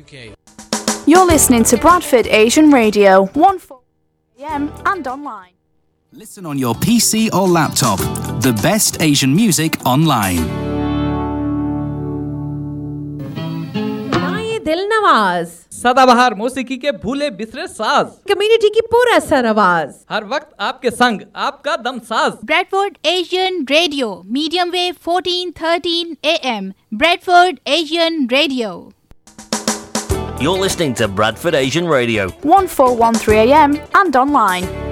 UK. You're listening to Bradford Asian Radio, 1:04 AM and online. Listen on your PC or laptop. The best Asian music online. नाये दिल नवाज, सदाबहार मौसीकी के भूले बिसरे साज, कम्युनिटी की पूरा सरआवाज, हर वक्त आपके संग आपका Damsaz. Bradford Asian Radio, medium wave 1413 AM. Bradford Asian Radio. You're listening to Bradford Asian Radio, 1413 AM and online.